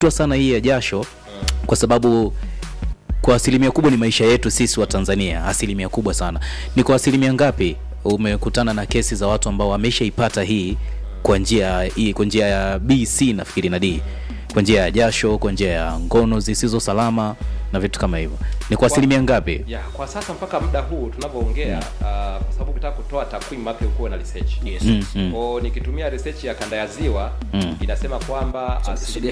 nimevutwa sana hii ya jasho kwa sababu kwa asilimia kubwa ni maisha yetu sisi wa Tanzania, asilimia kubwa sana. Ni kwa asilimia ngapi umekutana na kesi za watu ambao wameshaipata hii kwa njia ya B, C nafikiri na D, kwa njia ya jasho, kwa njia ya ngono zisizo salama na vitu kama hivyo? Ni kwa asilimia ngapi? Kwa sasa mpaka muda huu tunavyoongea, kwa sababu ukitaka kutoa takwimu mpaka uko na research. Yes. Kwa nikitumia research ya kanda ya Ziwa inasema kwamba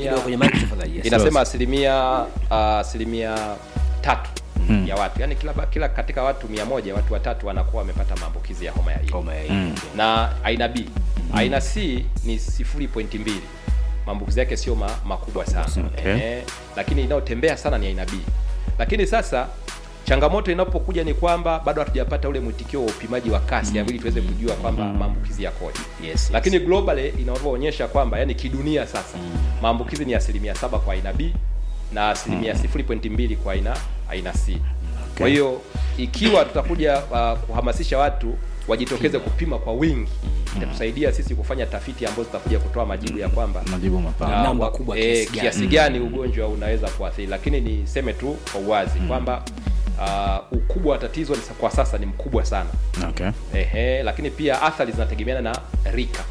asilimia 3 ya watu, yani kila katika watu 100 watu watatu wanakuwa wamepata maambukizi ya homa ya ini. Na aina B, aina C ni 0.2. Maambukizi yake sio makubwa sana. Okay. Lakini inayotembea sana ni aina B. Lakini sasa changamoto inapokuja ni kwamba bado hatujapata ule mwitikio wa upimaji wa kasi ili tuweze kujua kwamba maambukizi yakoje. Yes. Lakini globally inaonyesha kwamba yani kidunia sasa maambukizi ni 7% kwa aina B na 0.2 kwa aina C. Kwa hiyo ikiwa tutakuja kuhamasisha watu wajitokeze kupima kwa wingi, itatusaidia sisi kufanya tafiti ambazo zitakuja kutoa majibu ya kwamba majibu mapana namba kubwa kiasi gani ugonjwa unaweza kuathiri. Lakini niseme tu kwa uwazi kwamba ukubwa wa tatizo kwa sasa ni mkubwa sana. Okay. Lakini pia athari zinategemeana na rika.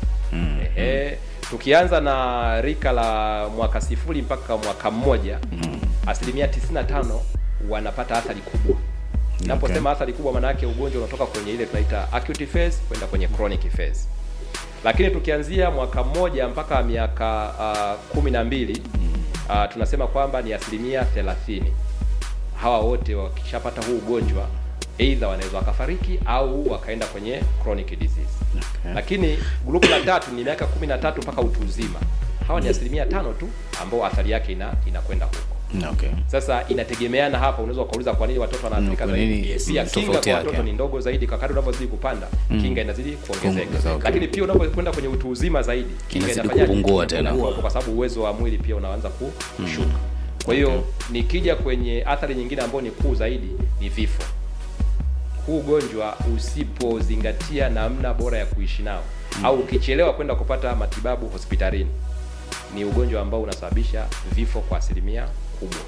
Tukianza na rika la mwaka 0 mpaka mwaka 1, asilimia 95 wanapata athari kubwa. Naposema athari kubwa maana yake ugonjwa unatoka kwenye ile tunaita acute phase kwenda kwenye chronic phase. Lakini tukianzia mwaka 1 mpaka miaka 12, tunasema kwamba ni asilimia 30. Hawa wote wakishapata huu ugonjwa either wanaweza wakafariki au wakaenda kwenye chronic disease. Okay. Lakini grupu la 3 ni miaka 13 mpaka utu uzima. Hawa ni asilimia 5 tu ambao athari yake inakwenda huko. Okay. Sasa inategemeana hapa, unaweza ukauliza kwa nini watoto wanaathirika zaidi. Pia kinga kwa watoto ni ndogo zaidi, kwa kadri unavyozidi kupanda kinga inazidi kuongezeka. Okay. Lakini pia unapokwenda kwenye utu uzima zaidi kinga inafanya kupungua tena, kwa sababu uwezo wa mwili pia unaanza kushuka. Kwa hiyo nikija kwenye athari nyingine ambayo ni kuu zaidi ni vifo. Huu ugonjwa usipozingatia namna bora ya kuishi nao au ukichelewa kwenda kupata matibabu hospitalini, ni ugonjwa ambao unasababisha vifo kwa asilimia kubwa.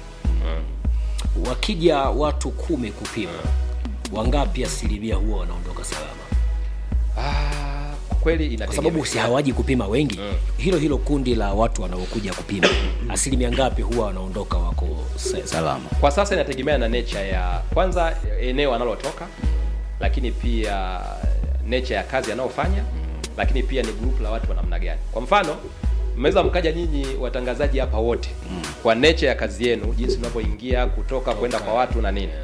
Wakija watu 10 kupima, wangapi asilimia huwa wanaondoka salama? Kwa kweli inategemea, kwa sababu si hawaji kupima wengi. Hilo kundi la watu wanaokuja kupima, asilimia ngapi huwa wanaondoka wako salama? Kwa sasa inategemea na nature ya kwanza eneo analotoka, lakini pia nature ya kazi anayofanya, lakini pia ni group la watu wa namna gani. Kwa mfano, mmeweza mkaja nyinyi watangazaji hapa wote kwa nature ya kazi yenu, jinsi mnapoingia kutoka kwenda kwa watu na nini,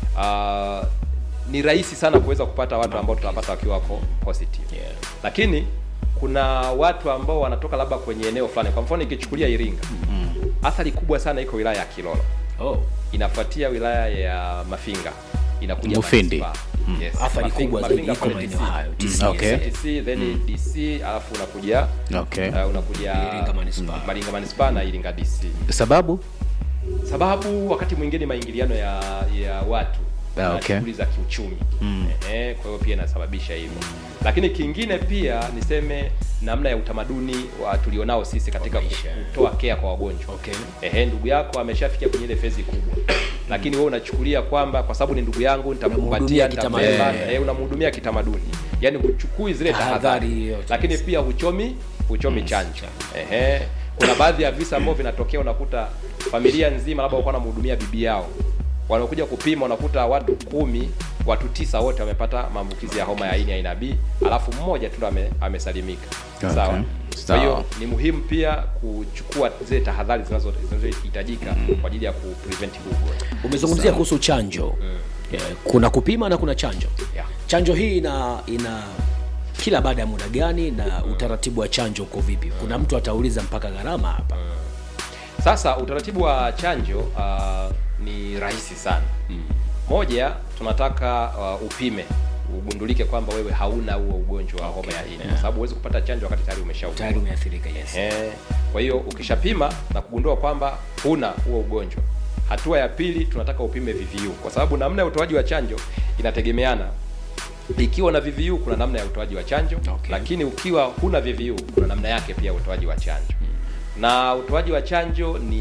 ni rahisi sana kuweza kupata watu ambao tutapata wakiwa wako positive. Lakini kuna watu ambao wanatoka labda kwenye eneo fulani. Kwa mfano ikichukulia Iringa, athari kubwa sana iko wilaya ya Kilolo. Inafuatia wilaya ya Mafinga, inakuja Mufindi. Yes. Athari kubwa zaidi iko maeneo hayo. Okay. TC, then DC, alafu unakuja unakuja Maringa Manispaa na Iringa DC. Sababu wakati mwingine maingiliano ya watu na shughuli za kiuchumi. Kwa hiyo pia inasababisha hivyo. Lakini kingine pia niseme namna ya utamaduni tulionao sisi katika kutoa care kwa wagonjwa. Ndugu yako ameshafikia kwenye ile phase kubwa, lakini wewe unachukulia kwamba kwa sababu ni ndugu yangu nitamkumbatia, unamhudumia kitamaduni. Yaani huchukui zile tahadhari, lakini pia huchomi chanjo. Kuna baadhi ya visa ambavyo vinatokea, unakuta familia nzima labda walikuwa wanamhudumia bibi yao, wanakuja kupima unakuta watu 10, watu 9 wote wamepata maambukizi ya homa ya ini aina B, alafu mmoja tu amesalimika. Sawa. Kwa hiyo ni muhimu pia kuchukua zile tahadhari zinazohitajika kwa ajili ya kuprevent huu ugonjwa. Umezungumzia kuhusu chanjo. Kuna kupima na kuna chanjo. Chanjo hii ina kila baada ya muda gani na utaratibu wa chanjo uko vipi? Kuna mtu atauliza mpaka gharama hapa. Sasa utaratibu wa chanjo ni rahisi sana. Moja, tunataka upime, ugundulike kwamba wewe hauna huo ugonjwa wa homa ya ini, kwa sababu huwezi kupata chanjo wakati tayari umeathirika. Kwa hiyo ukishapima na kugundua kwamba huna huo ugonjwa, hatua ya pili tunataka upime VVU, kwa sababu namna ya utoaji wa chanjo inategemeana. Ikiwa na VVU kuna namna ya utoaji wa chanjo, lakini ukiwa huna VVU kuna namna yake pia utoaji wa chanjo. Na utoaji wa chanjo ni